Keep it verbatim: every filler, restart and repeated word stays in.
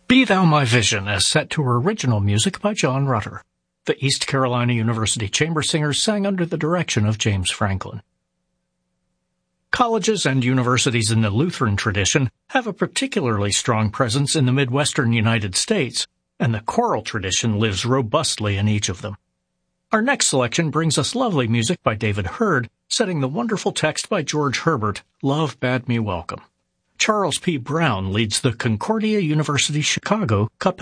Be Thou My Vision is set to original music by John Rutter. The East Carolina University Chamber Singers sang under the direction of James Franklin. Colleges and universities in the Lutheran tradition have a particularly strong presence in the Midwestern United States, and the choral tradition lives robustly in each of them. Our next selection brings us lovely music by David Hurd, setting the wonderful text by George Herbert, Love Bade Me Welcome. Charles P. Brown leads the Concordia University Chicago Capella